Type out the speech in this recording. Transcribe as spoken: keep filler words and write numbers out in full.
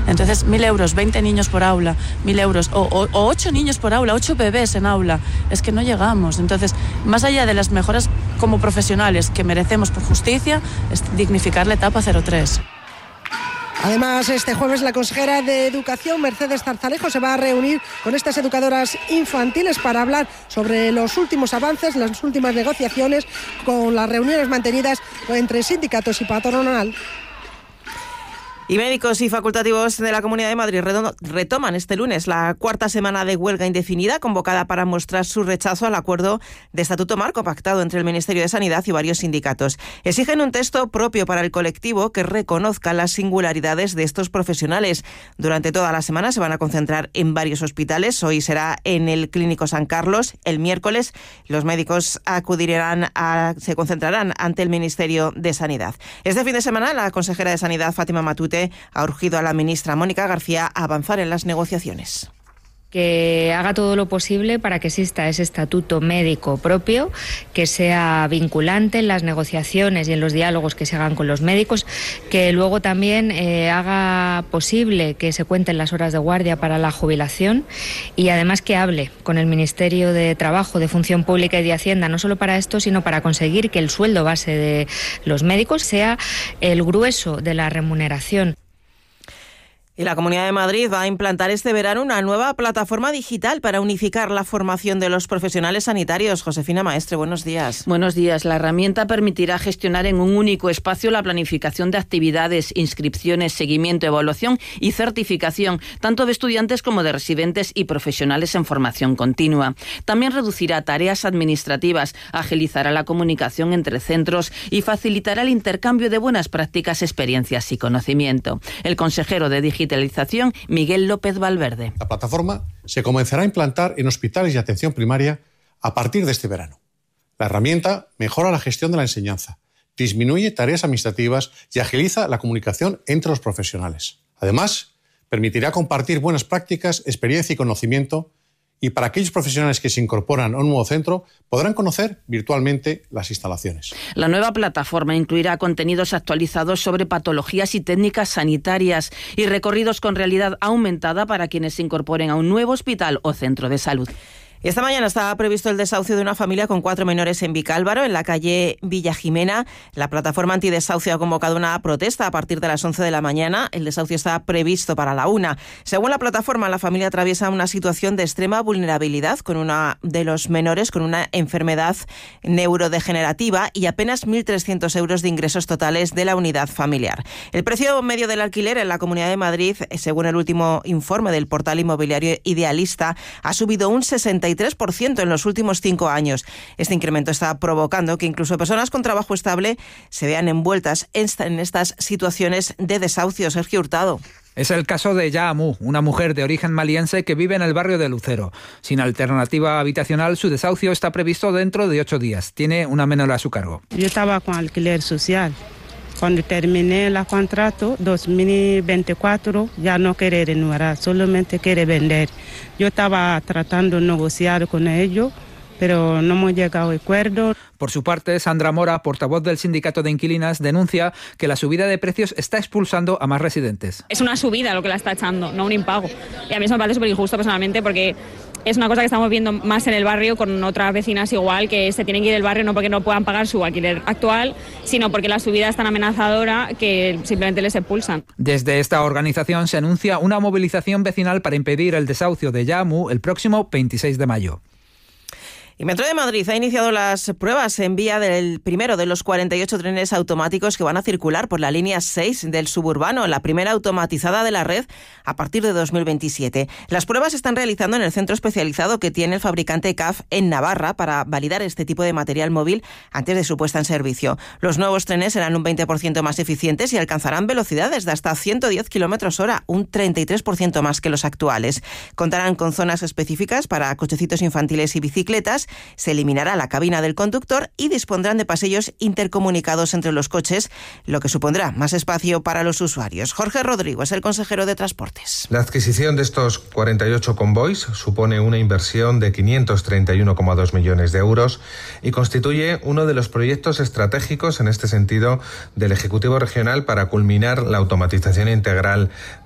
Entonces, mil euros, veinte niños por aula, mil euros, o, o, o ocho niños por aula, ocho bebés en aula, es que no llegamos. Entonces, más allá de las mejoras como profesionales que merecemos por justicia, es dignificar la etapa cero tres. Además, este jueves la consejera de Educación, Mercedes Zarzalejo, se va a reunir con estas educadoras infantiles para hablar sobre los últimos avances, las últimas negociaciones, con las reuniones mantenidas entre sindicatos y patronal. Y médicos y facultativos de la Comunidad de Madrid retoman este lunes la cuarta semana de huelga indefinida convocada para mostrar su rechazo al acuerdo de estatuto marco pactado entre el Ministerio de Sanidad y varios sindicatos. Exigen un texto propio para el colectivo que reconozca las singularidades de estos profesionales. Durante toda la semana se van a concentrar en varios hospitales. Hoy será en el Clínico San Carlos. El miércoles los médicos acudirán a, se concentrarán ante el Ministerio de Sanidad. Este fin de semana la consejera de Sanidad, Fátima Matute, ha urgido a la ministra Mónica García a avanzar en las negociaciones. Que haga todo lo posible para que exista ese estatuto médico propio, que sea vinculante en las negociaciones y en los diálogos que se hagan con los médicos, que luego también eh, haga posible que se cuenten las horas de guardia para la jubilación y además que hable con el Ministerio de Trabajo, de Función Pública y de Hacienda, no solo para esto, sino para conseguir que el sueldo base de los médicos sea el grueso de la remuneración. Y la Comunidad de Madrid va a implantar este verano una nueva plataforma digital para unificar la formación de los profesionales sanitarios. Josefina Maestre, buenos días. Buenos días. La herramienta permitirá gestionar en un único espacio la planificación de actividades, inscripciones, seguimiento, evaluación y certificación, tanto de estudiantes como de residentes y profesionales en formación continua. También reducirá tareas administrativas, agilizará la comunicación entre centros y facilitará el intercambio de buenas prácticas, experiencias y conocimiento. El consejero de Digitalización, Miguel López Valverde. La plataforma se comenzará a implantar en hospitales de atención primaria a partir de este verano. La herramienta mejora la gestión de la enseñanza, disminuye tareas administrativas y agiliza la comunicación entre los profesionales. Además, permitirá compartir buenas prácticas, experiencia y conocimiento, y para aquellos profesionales que se incorporan a un nuevo centro podrán conocer virtualmente las instalaciones. La nueva plataforma incluirá contenidos actualizados sobre patologías y técnicas sanitarias y recorridos con realidad aumentada para quienes se incorporen a un nuevo hospital o centro de salud. Esta mañana estaba previsto el desahucio de una familia con cuatro menores en Vicálvaro, en la calle Villa Jimena. La plataforma antidesahucio ha convocado una protesta a partir de las once de la mañana. El desahucio está previsto para la una. Según la plataforma, la familia atraviesa una situación de extrema vulnerabilidad con una de los menores con una enfermedad neurodegenerativa y apenas mil trescientos euros de ingresos totales de la unidad familiar. El precio medio del alquiler en la Comunidad de Madrid, según el último informe del portal inmobiliario Idealista, ha subido un sesenta y tres por ciento en los últimos cinco años. Este incremento está provocando que incluso personas con trabajo estable se vean envueltas en estas situaciones de desahucio. Sergio Hurtado. Es el caso de Yaamu, una mujer de origen maliense que vive en el barrio de Lucero. Sin alternativa habitacional, su desahucio está previsto dentro de ocho días. Tiene una menor a su cargo. Yo estaba con alquiler social. Cuando terminé el contrato, dos mil veinticuatro, ya no quiere renovar, solamente quiere vender. Yo estaba tratando de negociar con ellos, pero no hemos llegado a acuerdo. Por su parte, Sandra Mora, portavoz del sindicato de inquilinas, denuncia que la subida de precios está expulsando a más residentes. Es una subida lo que la está echando, no un impago. Y a mí eso me parece súper injusto personalmente porque es una cosa que estamos viendo más en el barrio con otras vecinas igual, que se tienen que ir del barrio no porque no puedan pagar su alquiler actual, sino porque la subida es tan amenazadora que simplemente les expulsan. Desde esta organización se anuncia una movilización vecinal para impedir el desahucio de Yaamu el próximo veintiséis de mayo. Y Metro de Madrid ha iniciado las pruebas en vía del primero de los cuarenta y ocho trenes automáticos que van a circular por la línea seis del suburbano, la primera automatizada de la red a partir de dos mil veintisiete. Las pruebas se están realizando en el centro especializado que tiene el fabricante C A F en Navarra para validar este tipo de material móvil antes de su puesta en servicio. Los nuevos trenes serán un veinte por ciento más eficientes y alcanzarán velocidades de hasta ciento diez kilómetros hora, un treinta y tres por ciento más que los actuales. Contarán con zonas específicas para cochecitos infantiles y bicicletas. Se eliminará la cabina del conductor y dispondrán de pasillos intercomunicados entre los coches, lo que supondrá más espacio para los usuarios. Jorge Rodrigo es el consejero de Transportes. La adquisición de estos cuarenta y ocho convoys supone una inversión de quinientos treinta y uno coma dos millones de euros y constituye uno de los proyectos estratégicos en este sentido del Ejecutivo Regional para culminar la automatización integral